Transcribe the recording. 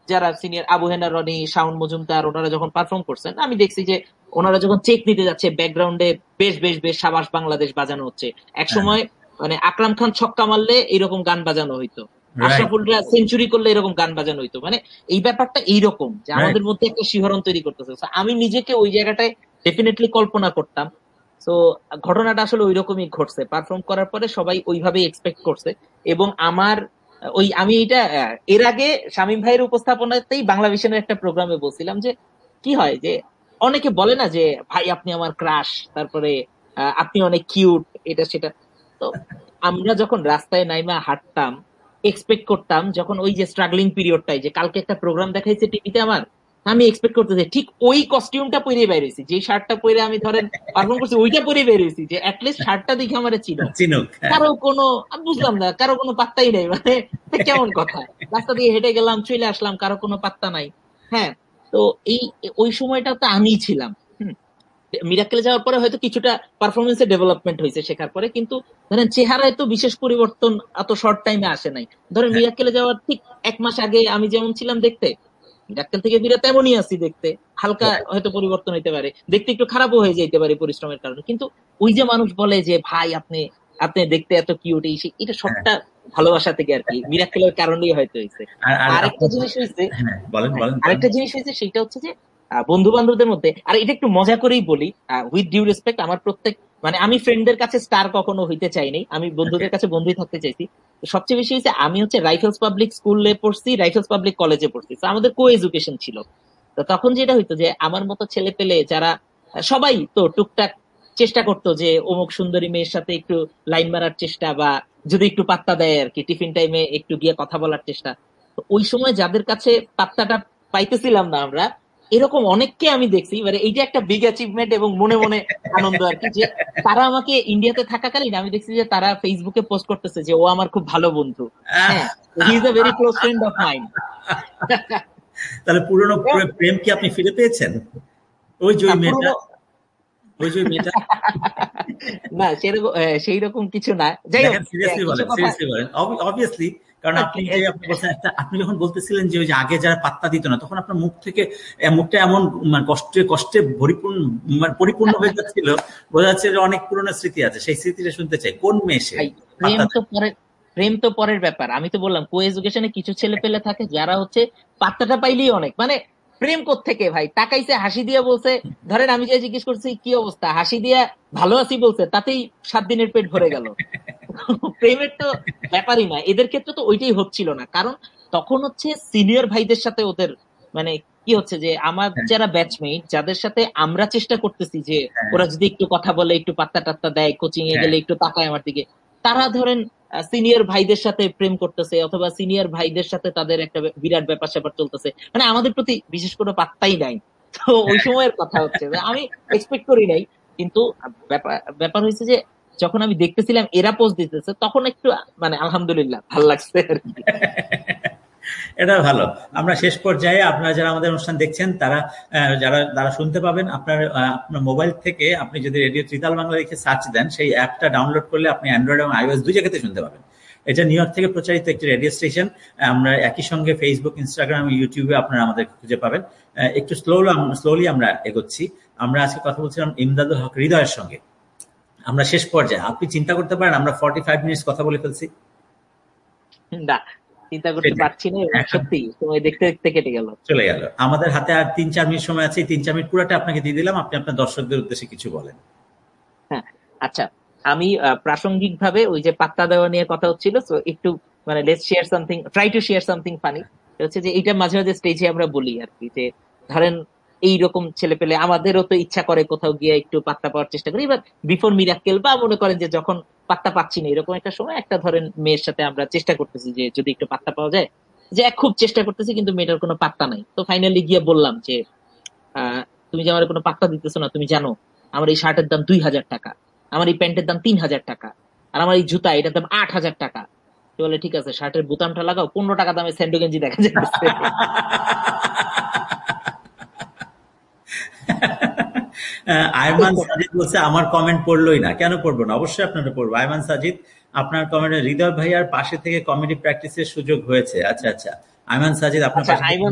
যারা সিনিয়র আবু হেনা রনি, শাওন মজুমদার, ওনারা যখন পারফর্ম করছেন, আমি দেখছি যে ওনারা যখন চেক নিতে যাচ্ছে ব্যাকগ্রাউন্ডে বেশ বেশ বেশ সাবাস বাংলাদেশ বাজানো হচ্ছে। এক হ্যাঁ, সময় মানে আকরাম খান ছক্কা মারলে এরকম গান বাজানো হইতো, রাইট, আশরাফুলরা সেঞ্চুরি করলে এরকম গান বাজানো হইতো। মানে এই ব্যাপারটা এইরকম যে রাইট। আমাদের মধ্যে একটা শিহরণ তৈরি করতেছে। So, আমি নিজেকে ওই জায়গাটায় ডেফিনেটলি কল্পনা করতাম। তো ঘটনাটা আসলে ওই রকমই ঘটছে, পারফর্ম করার পরে সবাই ওইভাবেই এক্সপেক্ট করছে। এবং আমার ওই আমি এটা এর আগে শামীম ভাইয়ের উপস্থাপনাতেই বাংলা ভিশনের একটা প্রোগ্রামে বলছিলাম যে কি হয় যে অনেকে বলে না যে ভাই আপনি আমার ক্রাশ, তারপরে আপনি অনেক কিউট, এটা সেটা। তো আমরা যখন রাস্তায় নাইমা হাঁটতাম এক্সপেক্ট করতাম, যখন ওই যে স্ট্রাগলিং পিরিয়ডটাই, যে কালকে একটা প্রোগ্রাম দেখাইছে টিভিতে আমার, আমি এক্সপেক্ট করতেছি ঠিক ওই কস্টিউমটা পরে বের হয়েছি, যে শার্টটা পরে আমি ধরেন পারফর্ম করছি ওইটা পরে বের হয়েছি, যে অ্যাটলিস্ট শার্টটা দেখে আমার চিনো। চিনুক, হ্যাঁ। কারো কোনো, আমি বুঝলাম না, কারো কোনো পাত্তাই নেই, মানে এটা কেমন কথা। রাস্তা দিয়ে হেঁটে গেলাম, চলে আসলাম, কারো কোনো পাত্তা নাই। হ্যাঁ। তো এই ওই সময়টা তো আমিই ছিলাম। হুম। মিরাক্কেলে যাওয়ার পরে হয়তো কিছুটা পারফরমেন্সের ডেভেলপমেন্ট হয়েছে শেখার পরে, কিন্তু ধরেন চেহারায় তো বিশেষ পরিবর্তন এত শর্ট টাইমে আসে নাই। ধরেন মিরাক্কেলে যাওয়ার ঠিক 1 মাস আগে আমি যেমন ছিলাম দেখতে, মিরাক্কেল থেকে বিরাট তেমনই আছি দেখতে। হালকা হয়তো পরিবর্তন হইতে পারে, দেখতে একটু খারাপও হয়ে যাইতে পারে পরিশ্রমের কারণে, কিন্তু ওই যে মানুষ বলে যে ভাই আপনি আপনি দেখতে এত কিউট, এটা হ্যাঁ, সবটা ভালোবাসা থেকে আর কি, মিরাক্কেলের কারণেই হয়তো হয়েছে। আর আর আরেকটা আপনার, জিনিস হয়েছে, হ্যাঁ, বলেন, হ্যাঁ, বলেন, বলেন। আরেকটা জিনিস হয়েছে সেটা হচ্ছে যে বন্ধু বান্ধবদের মধ্যে, আর এটা একটু মজা করেই বলি, উইথ ডিউ রেসপেক্ট, আমার প্রত্যেক মানে আমি ফ্রেন্ডদের কাছে স্টার কখনো হইতে চাইনি, আমি ওকে। বন্ধুদের কাছে বন্ধুই থাকতে চাইছি। তো সবচেয়ে বেশি হয়েছে আমি হচ্ছে রাইফেলস পাবলিক স্কুলে পড়ছি, রাইফেলস পাবলিক কলেজে পড়ছি, তো আমাদের কো এডুকেশন ছিল। তো তখন যেটা হইতো যে আমার মতো ছেলে পেলে যারা সবাই তো টুকটাক চেষ্টা করতো যে অমুক সুন্দরী মেয়ের সাথে একটু লাইন মারার চেষ্টা, বা যদি একটু পাত্তা দেয় আর কি, টিফিন টাইমে একটু গিয়ে কথা বলার চেষ্টা। তো ওই সময় যাদের কাছে পাত্তাটা পাইতেছিলাম না আমরা, এরকম অনেককে আমি দেখছি, মানে এইটা একটা বিগ অ্যাচিভমেন্ট এবং মনে মনে আনন্দ আর কি, যে তারা আমাকে ইন্ডিয়াতে থাকাকালীন আমি দেখছি যে তারা ফেসবুকে পোস্ট করতেছে যে ও আমার খুব ভালো বন্ধু। হ্যাঁ, he is a very close friend of mind. তাহলে পুরনো প্রেম কি আপনি ফিরে পেয়েছেন? ওই যে ওই মেয়েটা, পুরোনো ওই যে ওই মেয়েটা। না সেরকম সেই রকম কিছু না, যাই হোক দেখেন, সিরিয়াসলি কিছু বলেন, কথা। সিরিয়াসলি বলেন, অবভিয়াসলি। কারণ আপনি যে আপনি বলছেন একটা, আপনি যখন বলতেছিলেন যে ওই যে আগে যারা পাত্তা দিত না, তখন আপনার মুখ থেকে মুখটা এমন মানে কষ্টে কষ্টে পরিপূর্ণ, মানে পরিপূর্ণ হয়ে যাচ্ছিল। বোঝা যাচ্ছে যে অনেক পুরনো স্মৃতি আছে, সেই স্মৃতিটা শুনতে চাই। কোন মেয়ে সে? ভাই প্রেম পাত্তা তো দেয়। পরে, প্রেম তো পরের ব্যাপার। আমি তো বললাম কো এডুকেশনে কিছু ছেলে পেলে থাকে যারা হচ্ছে পাত্তাটা পাইলেই অনেক, মানে প্রেম থেকে ভাই তাকাইছে হাসি দিয়ে বলছে, ধরেন আমি যে জিজ্ঞেস করছি কি অবস্থা, হাসি দিয়া ভালো আছি বলছে, তাতেই 7 দিনের পেট ভরে গেল। প্রেমের তো ব্যাপারই না, এদের ক্ষেত্রে তো ওইটাই হচ্ছিল না, কারণ তখন হচ্ছে সিনিয়র ভাইদের সাথে ওদের মানে কি হচ্ছে যে আমার হ্যাঁ, যারা ব্যাচমেট যাদের সাথে আমরা চেষ্টা করতেছি যে হ্যাঁ, ওরা যদি একটু কথা বলে, একটু পাত্তা টাত্তা দেয়, কোচিং এ হ্যাঁ। গেলে একটু তাকায় আমার দিকে, তারা ধরেন সিনিয়র ভাইদের সাথে প্রেম করতেছে, অথবা সিনিয়র ভাইদের সাথে তাদের একটা বিরাট ব্যাপার স্যাপার চলতেছে, মানে আমাদের প্রতি বিশেষ কোনো পাত্তাই নাই। তো ওই সময়ের কথা হচ্ছে যে আমি এক্সপেক্ট করি নাই, কিন্তু ব্যাপার ব্যাপার হয়েছে যে যখন আমি দেখতেছিলাম এরা পোস্ট দিতেছে, তখন একটু মানে আলহামদুলিল্লাহ ভাল লাগছে আর কি। এটা ভালো। আমরা শেষ পর্যায়ে, আপনারা যারা আমাদের অনুষ্ঠান দেখছেন তারা যারা যারা শুনতে পাবেন, আপনার আপনার মোবাইল থেকে আপনি যদি রেডিও ত্রিতাল বাংলা লিখে সার্চ দেন, সেই অ্যাপটা ডাউনলোড করলে আপনি অ্যান্ড্রয়েড এবং আইওএস দুই জায়গাতে শুনতে পাবেন। এটা নিউ ইয়র্ক থেকে প্রচারিত একটি রেডিও স্টেশন। আমরা একই সঙ্গে ফেসবুক, ইনস্টাগ্রাম, ইউটিউবে আপনারা আমাদের খুঁজে পাবেন। একটু স্লোলি আমরা এগোচ্ছি। আমরা আজকে কথা বলছিলাম ইমদাদুল হক হৃদয়ের সঙ্গে। আমরা শেষ পর্যায়ে, আপনি চিন্তা করতে পারেন আমরা 45 মিনিট কথা বলে ফেলছি। না, চিন্তা করতে সেটাই। পারছি না, এবং এখন সত্যি সময় দেখতে দেখতে কেটে গেল। চলে গেল। আমাদের হাতে আর 3-4 মিনিট সময় আছে। এই 3-4 মিনিট পুরাটা আপনাকে দিয়ে দিলাম। আপনি আপনার দর্শকদের উদ্দেশ্যে কিছু বলেন। হ্যাঁ, আচ্ছা, আমি প্রাসঙ্গিক ভাবে ওই যে পাত্তা দেওয়া নিয়ে কথা হচ্ছিল, তো একটু মানে let's share something, try to share something funny. হচ্ছে যে এইটা মাঝে মাঝে স্টেজে আমরা বলি আর কি, যে ধরেন এইরকম ছেলে পেলে আমাদেরও তো ইচ্ছা করে কোথাও গিয়ে একটু পাত্তা পাওয়ার চেষ্টা করি, এবার বিফোর মিরাক্কেল বা মনে করেন যে যখন পাত্তা পাচ্ছি না এরকম একটা সময়, একটা ধরেন মেয়ের সাথে আমরা চেষ্টা করতেছি যে যদি একটু পাত্তা পাওয়া যায়, যে খুব চেষ্টা করতেছি কিন্তু মেয়েটার কোনো পাত্তা নাই। তো ফাইনালি গিয়ে বললাম যে আহ তুমি যে আমার কোনো পাত্তা দিতেছো না, তুমি জানো আমার এই শার্টের দাম 2,000 টাকা, আমার এই প্যান্টের দাম 3,000 টাকা, আর আমার এই জুতা এটার দাম 8,000 টাকা। তো বলে ঠিক আছে শার্টের বোতামটা লাগাও, 15 টাকা দামে স্যান্ডো গেঞ্জি দেখা যাচ্ছে। আয়মান সাজিদ বলছে আমার কমেন্ট পড়লোই না। কেন পড়বো না? অবশ্যই আপনারা পড়বো। আয়মান সাজিদ, আপনার কমেন্টে হৃদয় ভাইয়ার পাশে থেকে কমেডি প্র্যাকটিসের সুযোগ হয়েছে। আচ্ছা, আচ্ছা। আয়মান সাজিদ আপনার আচ্ছা, পাশে আইমান